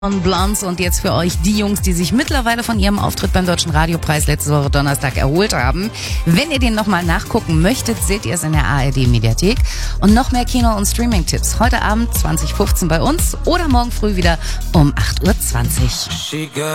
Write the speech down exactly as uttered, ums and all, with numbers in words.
Von Blondes und jetzt für euch die Jungs, die sich mittlerweile von ihrem Auftritt beim Deutschen Radiopreis letzte Woche Donnerstag erholt haben. Wenn ihr den nochmal nachgucken möchtet, seht ihr es in der A R D-Mediathek. Und noch mehr Kino- und Streaming-Tipps heute Abend zwanzig fünfzehn bei uns oder morgen früh wieder um acht Uhr zwanzig.